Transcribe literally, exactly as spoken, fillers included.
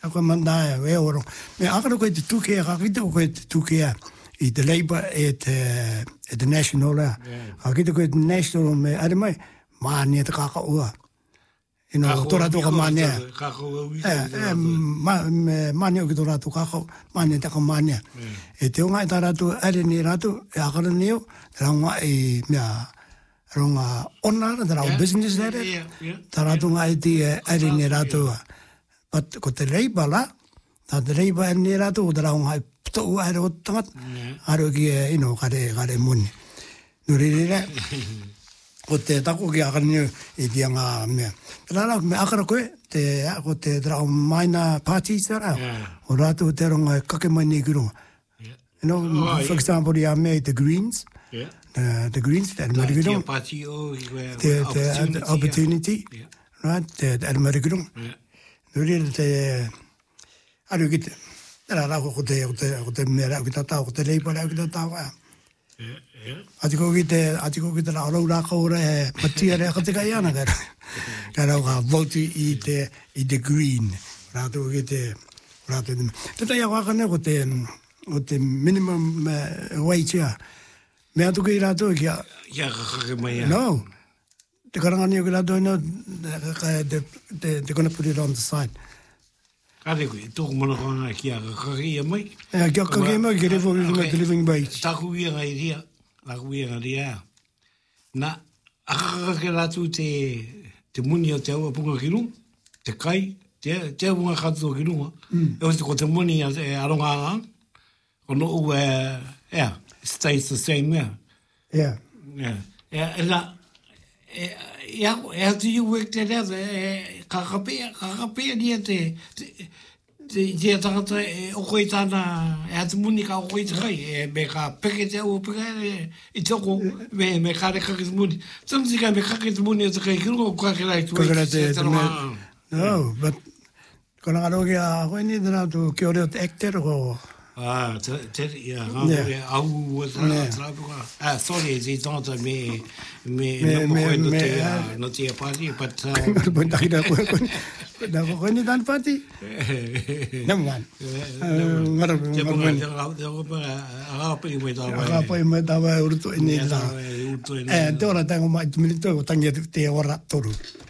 Ako mandai we oro. Me akara ko te tuke ka kita ko te tuke I the Labour at at the National. Ka kita ko te National me are mai mania te ka ka ua. Ino tora to ka mania. Ka ko wi. Eh mania ki tora to ka ka mania te ka mania. E te unga tara to are ni rato akara nio ranga e mea ronga ona tara business there. Tara to nga iti are ni rato. But ko te Labour la ta te Labour ni rato tara nga to are o tangat. Aro ki ino kare kare muni. Nuri re. Ko te tako ki akara nio e dia nga mea. Tara me akara koe te ko te tara minor parties tara. O rato te ronga kake mai ni kirunga. You know, oh, for yeah. example, the made the Greens. Yeah. Uh, the Greens, the American. Party, oh, the, opportunity, the opportunity yeah. right? The, the American. Yeah. The the I do get. There are like the the the mera kita tahu the Labour kita tahu. Yeah, yeah. I go get the I go get the Aurora Kore, but here I think I am again. Can I vote in the in the Green? Rato get the rato. But I walk on the o te minimum uh, wage ya. Mea tuku I rato kia. Ia kakake mai ya. No. Te karangani o ki rato ino, they're going to put it on the side. Kare koe, tōku mana kanga kia kakake ia mai. Ia kia kakake mai, ki revo i living wage. Taku ia ngai ria, taku ia ngai ria. Na, akakake rato te, te muni o te aua punga ki runga, te kai, te, te aunga katoa ki runga. Mm. E o te ko te muni e aronga anga. Or no, uh, yeah, stays the same, yeah. Yeah. Yeah. Yeah, and uh, yeah, how do you work that out? Kakapea, kakapea dia te, te, te tangata e o koe tāna, e hatu muni ka o koe te kai, e me ka peke te au peke, i toko, me, me ka re kake te muni. Tamsi ka me kake te muni o te kai kirunga o kake rai tu e te tarawa. No, but kona ngaro ki a koe ni tana tu ki ore o te actor o... Ah, te te ia ngā au o trapuka. Ah, sorry, it's not me me no koe no te no te party, but but I don't know. Da ko ni dan party. Naman. Ngara ngara. Te ko pa aga pa i me tawa. Aga pa i me tawa urto ini la. Eh, te ora tango mai milito tangia te ora toru.